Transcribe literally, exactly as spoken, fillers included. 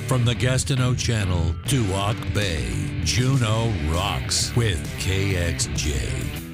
From the Gastineau Channel to Auk Bay, Juneau rocks with K X J.